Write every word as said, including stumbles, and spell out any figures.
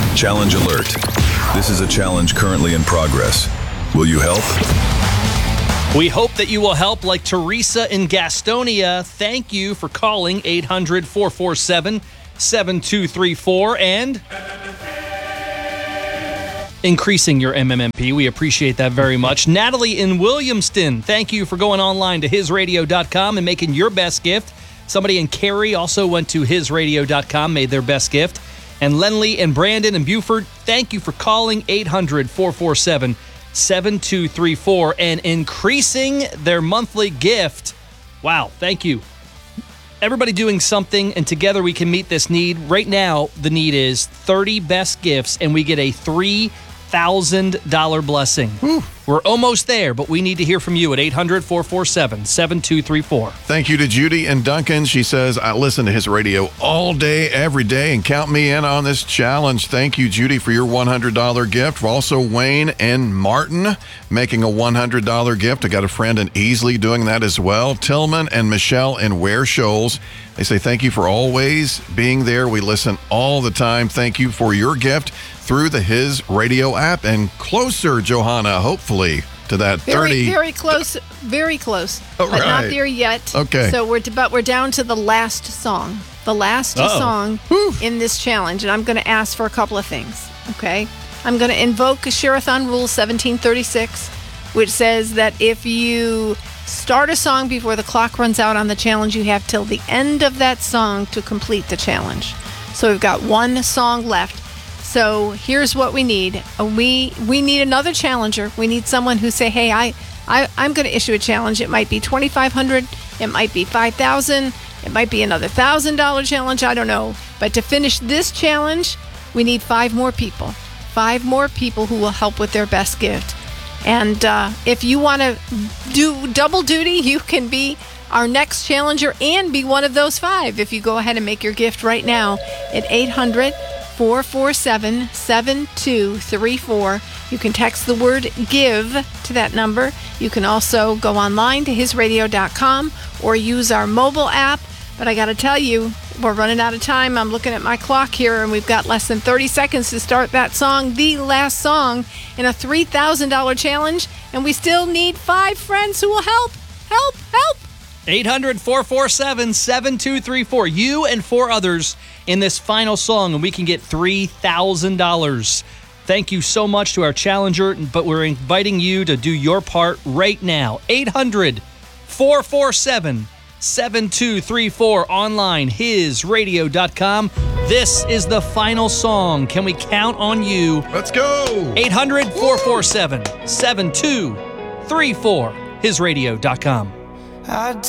Challenge alert. This is a challenge currently in progress. Will you help? We hope that you will help, like Teresa in Gastonia. Thank you for calling eight hundred, four four seven, seven two three four and increasing your M M M P. We appreciate that very much. Natalie in Williamston, thank you for going online to his radio dot com and making your best gift. Somebody in Cary also went to his radio dot com, made their best gift. And Lenley and Brandon and Buford, thank you for calling eight hundred, four four seven, seven two three four and increasing their monthly gift. Wow, thank you. Everybody doing something, and together we can meet this need. Right now, the need is thirty best gifts, and we get a three thousand dollars blessing. Whew. We're almost there, but we need to hear from you at eight hundred, four four seven, seven two three four. Thank you to Judy and Duncan. She says, I listen to his radio all day, every day, and count me in on this challenge. Thank you, Judy, for your one hundred dollars gift. Also, Wayne and Martin making a one hundred dollars gift. I got a friend in Easley doing that as well. Tillman and Michelle in Ware Shoals. They say, thank you for always being there. We listen all the time. Thank you for your gift through the His Radio app, and closer, Johanna, hopefully, to that very, thirty. Very close, very close, oh, but right. not there yet. Okay. So we're, but we're down to the last song, the last Uh-oh. song Whew. in this challenge, and I'm going to ask for a couple of things, okay? I'm going to invoke Sherathon Rule seventeen thirty-six, which says that if you start a song before the clock runs out on the challenge, you have till the end of that song to complete the challenge. So we've got one song left. So here's what we need. Uh, We we need another challenger. We need someone who say, hey, I, I, I'm going to issue a challenge. It might be twenty-five hundred dollars. It might be five thousand dollars. It might be another one thousand dollars challenge. I don't know. But to finish this challenge, we need five more people. Five more people who will help with their best gift. And uh, if you want to do double duty, you can be our next challenger and be one of those five if you go ahead and make your gift right now at eight hundred, four four seven, seven two three four. You can text the word GIVE to that number. You can also go online to his radio dot com or use our mobile app. But I got to tell you, we're running out of time. I'm looking at my clock here, and we've got less than thirty seconds to start that song, the last song in a three thousand dollars challenge. And we still need five friends who will help. Help, help. eight hundred, four four seven, seven two three four. You and four others in this final song, and we can get three thousand dollars. Thank you so much to our challenger, but we're inviting you to do your part right now. eight hundred, four four seven, seven two three four. Online, his radio dot com. This is the final song. Can we count on you? Let's go. eight hundred, four four seven, seven two three four. his radio dot com. I